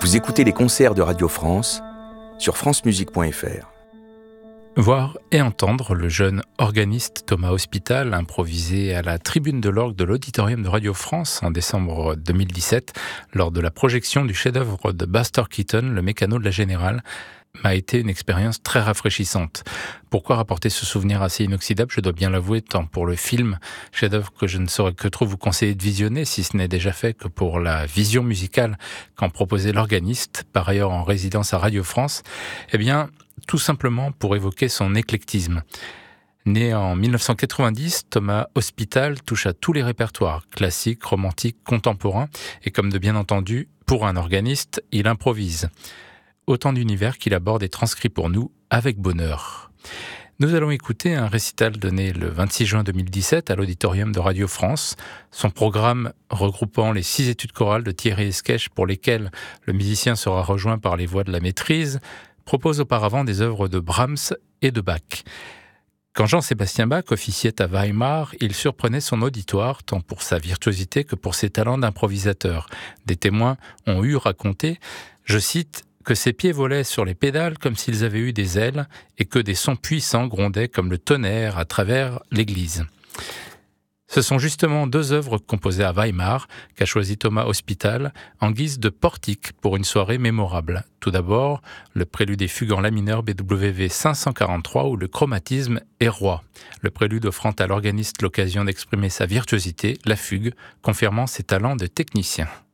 Vous écoutez les concerts de Radio France sur francemusique.fr. Voir et entendre le jeune organiste Thomas Hospital improviser à la tribune de l'orgue de l'Auditorium de Radio France en décembre 2017 lors de la projection du chef-d'œuvre de Buster Keaton, le mécano de la Générale, m'a été une expérience très rafraîchissante. Pourquoi rapporter ce souvenir assez inoxydable ? Je dois bien l'avouer, tant pour le film, chef-d'œuvre que je ne saurais que trop vous conseiller de visionner, si ce n'est déjà fait, que pour la vision musicale qu'en proposait l'organiste, par ailleurs en résidence à Radio France, eh bien, tout simplement pour évoquer son éclectisme. Né en 1990, Thomas Hospital touche à tous les répertoires, classiques, romantiques, contemporains, et comme de bien entendu, pour un organiste, il improvise. Autant d'univers qu'il aborde et transcrit pour nous avec bonheur. Nous allons écouter un récital donné le 26 juin 2017 à l'Auditorium de Radio France. Son programme regroupant les 6 études chorales de Thierry Esquèche pour lesquelles le musicien sera rejoint par les voix de la maîtrise, propose auparavant des œuvres de Brahms et de Bach. Quand Jean-Sébastien Bach officiait à Weimar, il surprenait son auditoire tant pour sa virtuosité que pour ses talents d'improvisateur. Des témoins ont eu raconté, je cite, que ses pieds volaient sur les pédales comme s'ils avaient eu des ailes et que des sons puissants grondaient comme le tonnerre à travers l'église. Ce sont justement 2 œuvres composées à Weimar qu'a choisi Thomas Hospital en guise de portique pour une soirée mémorable. Tout d'abord, le prélude et fugue en la mineur BWV 543 où le chromatisme est roi. Le prélude offrant à l'organiste l'occasion d'exprimer sa virtuosité, la fugue confirmant ses talents de technicien.